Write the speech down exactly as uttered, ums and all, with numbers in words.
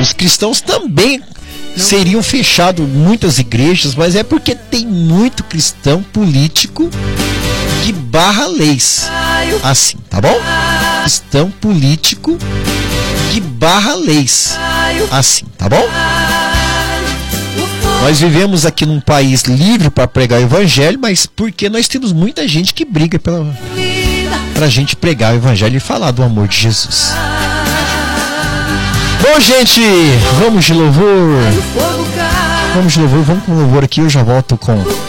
Os cristãos também seriam fechados muitas igrejas, mas é porque tem muito cristão político que barra leis. Assim, tá bom? Cristão político que barra leis. Assim, tá bom? Nós vivemos aqui num país livre para pregar o evangelho, mas porque nós temos muita gente que briga pela pra gente pregar o evangelho e falar do amor de Jesus. Bom, gente, vamos de louvor. Vamos de louvor, vamos com louvor aqui. Eu já volto com